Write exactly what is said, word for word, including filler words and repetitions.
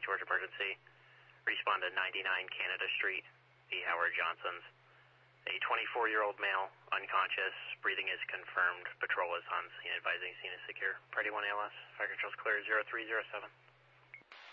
George emergency. Respond to ninety-nine Canada Street, the Howard Johnsons. A twenty-four-year-old male, unconscious, breathing is confirmed. Patrol is on scene advising scene is secure. Party one A L S, fire control's clear, zero three zero seven.